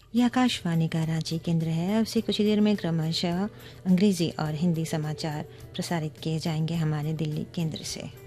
ये आकाशवाणी का रांची केंद्र है। अब से कुछ ही देर में क्रमशः अंग्रेज़ी और हिंदी समाचार प्रसारित किए जाएंगे हमारे दिल्ली केंद्र से।